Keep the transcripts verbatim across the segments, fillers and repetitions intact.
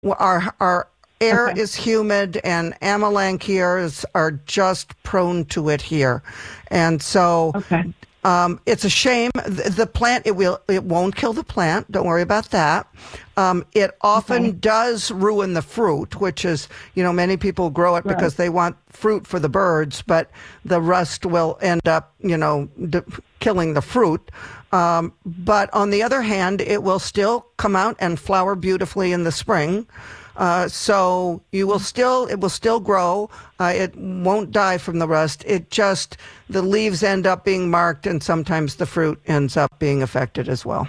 Our our air Okay. is humid, and amelanchiers are just prone to it here, and so Okay. um, it's a shame. The, the plant it will it won't kill the plant. Don't worry about that. Um, it often Okay. does ruin the fruit, which is, you know, many people grow it Right. because they want fruit for the birds, but the rust will end up, you know, d- killing the fruit. Um, but on the other hand, it will still come out and flower beautifully in the spring. Uh, so you will still, it will still grow. Uh, it won't die from the rust. It just, the leaves end up being marked, and sometimes the fruit ends up being affected as well.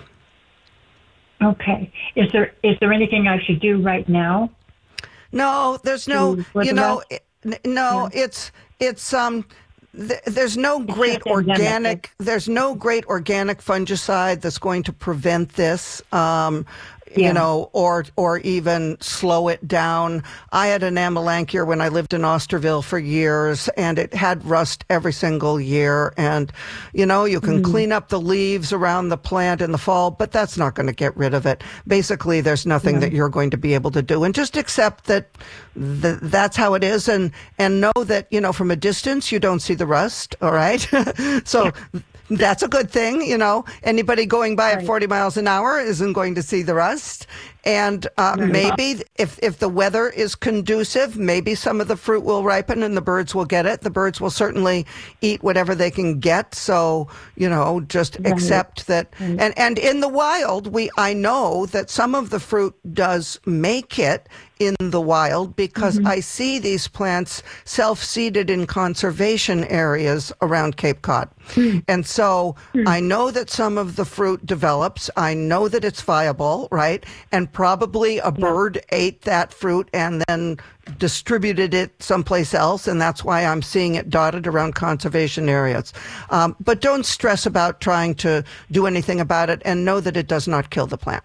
Okay. Is there is there anything I should do right now? No, there's no, To- for you the know, rest? n- no, it's, it's, um, th- there's no great just endemic. organic, there's no great organic fungicide that's going to prevent this. Um, Yeah. you know, or or even slow it down. I had an amelanchier when I lived in Osterville for years, and it had rust every single year. And, you know, you can clean up the leaves around the plant in the fall, but that's not going to get rid of it. Basically, there's nothing that you're going to be able to do. And just accept that th- that's how it is, and, and know that, you know, from a distance, you don't see the rust, all right? So that's a good thing, you know. Anybody going by at Right. forty miles an hour isn't going to see the rust. And uh, maybe if, if the weather is conducive, maybe some of the fruit will ripen and the birds will get it. The birds will certainly eat whatever they can get. So, you know, just Right. accept that. And, and in the wild, we I know that some of the fruit does make it in the wild because I see these plants self-seeded in conservation areas around Cape Cod. And so I know that some of the fruit develops. I know that it's viable, right? And probably a bird ate that fruit and then distributed it someplace else, and that's why I'm seeing it dotted around conservation areas. Um, but don't stress about trying to do anything about it, and know that it does not kill the plant.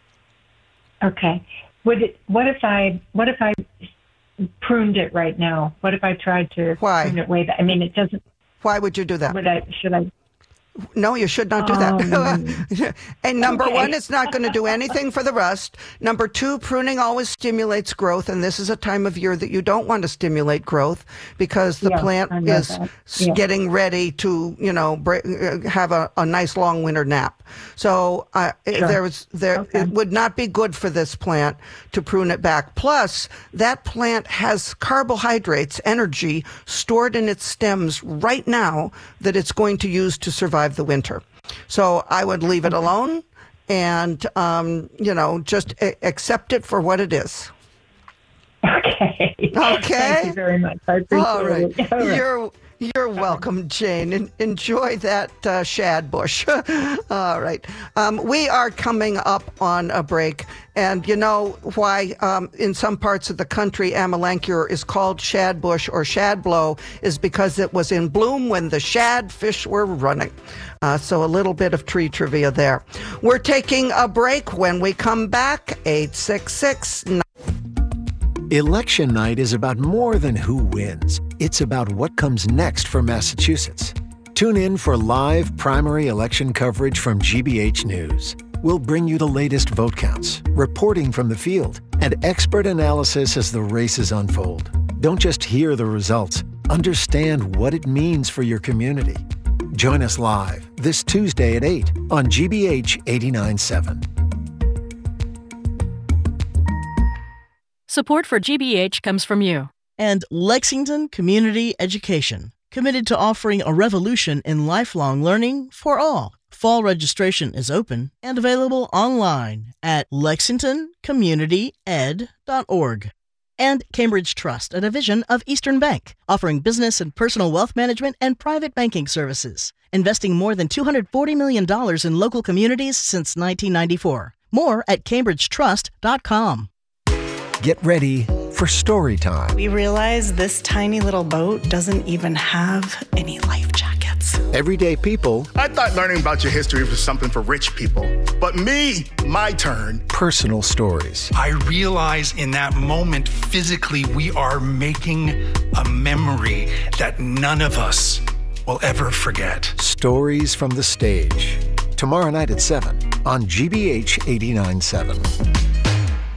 Okay. Would it, what if I what if I pruned it right now? What if I tried to Why? prune it way back? I mean, it doesn't. Why would you do that? Would I? Should I? No, you should not do that. And number Okay. one, it's not going to do anything for the rust. Number two, pruning always stimulates growth, and this is a time of year that you don't want to stimulate growth because the Yeah, plant I know is that. s- Yeah. getting ready to, you know, break, uh, have a, a nice long winter nap. So uh, Sure. there was there Okay. it would not be good for this plant to prune it back. Plus, that plant has carbohydrates, energy stored in its stems right now that it's going to use to survive the winter. So I would leave it alone and, um, you know, just a- accept it for what it is. Okay. Okay. Thank you very much. I appreciate All right. it. All right. You're you're welcome, Jane. En- enjoy that uh, shad bush. All right. Um, we are coming up on a break. And you know why um, in some parts of the country amelanchier is called shad bush or shad blow is because it was in bloom when the shad fish were running. Uh, so a little bit of tree trivia there. We're taking a break. When we come back, eight six six nine. Election night is about more than who wins. It's about what comes next for Massachusetts. Tune in for live primary election coverage from G B H News. We'll bring you the latest vote counts, reporting from the field, and expert analysis as the races unfold. Don't just hear the results, understand what it means for your community. Join us live this Tuesday at eight on G B H eighty-nine point seven. Support for G B H comes from you. And Lexington Community Education, committed to offering a revolution in lifelong learning for all. Fall registration is open and available online at lexington community ed dot org. And Cambridge Trust, a division of Eastern Bank, offering business and personal wealth management and private banking services, investing more than two hundred forty million dollars in local communities since nineteen ninety-four. More at cambridge trust dot com. Get ready for story time. We realize this tiny little boat doesn't even have any life jackets. Everyday people, I thought learning about your history was something for rich people. But me, my turn. personal stories. I realize in that moment, physically, we are making a memory that none of us will ever forget. Stories from the stage. Tomorrow night at seven on G B H eighty-nine point seven.